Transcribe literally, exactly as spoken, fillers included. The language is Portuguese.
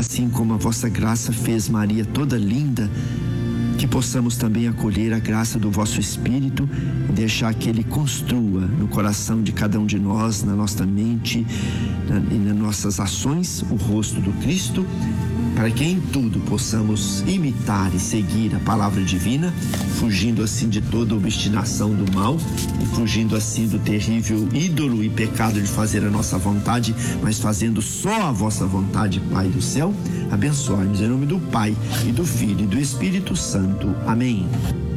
assim como a vossa graça fez Maria toda linda, que possamos também acolher a graça do vosso Espírito e deixar que Ele construa no coração de cada um de nós, na nossa mente e nas nossas ações, o rosto do Cristo, para que em tudo possamos imitar e seguir a palavra divina, fugindo assim de toda obstinação do mal e fugindo assim do terrível ídolo e pecado de fazer a nossa vontade, mas fazendo só a vossa vontade, Pai do céu. Abençoe-nos em nome do Pai, e do Filho e do Espírito Santo. Amém.